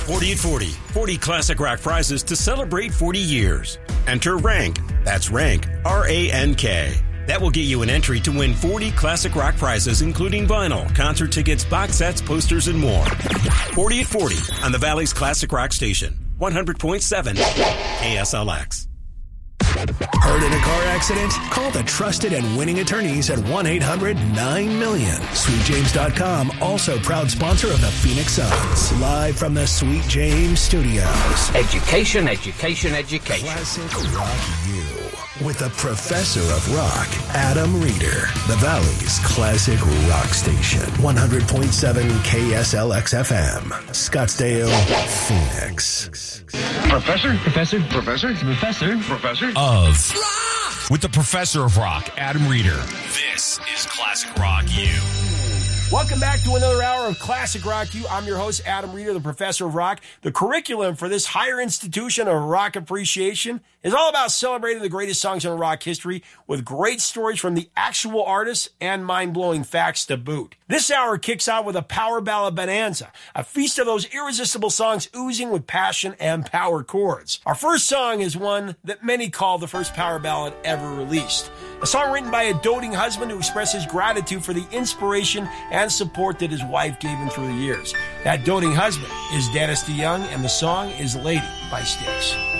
40 at 40. 40 classic rock prizes to celebrate 40 years. Enter RANK. That's RANK. R-A-N-K. That will get you an entry to win 40 classic rock prizes, including vinyl, concert tickets, box sets, posters, and more. 40 at 40 on the Valley's Classic Rock Station. 100.7 KSLX. Hurt in a car accident? Call the trusted and winning attorneys at 1-800-9-MILLION. SweetJames.com, also proud sponsor of the Phoenix Suns. Live from the Sweet James Studios. Education, education, education. Classic Rock U. With the Professor of Rock, Adam Reeder. The Valley's Classic Rock Station. 100.7 KSLX FM. Scottsdale, Phoenix. Professor of Rock! With the Professor of Rock, Adam Reeder. This is Classic Rock U. Welcome back to another hour of Classic Rock U. I'm your host, Adam Reeder, the Professor of Rock. The curriculum for this higher institution of rock appreciation is all about celebrating the greatest songs in rock history with great stories from the actual artists and mind-blowing facts to boot. This hour kicks out with a power ballad bonanza, a feast of those irresistible songs oozing with passion and power chords. Our first song is one that many call the first power ballad ever released. A song written by a doting husband who expresses gratitude for the inspiration and support that his wife gave him through the years. That doting husband is Dennis DeYoung, and the song is Lady by Styx.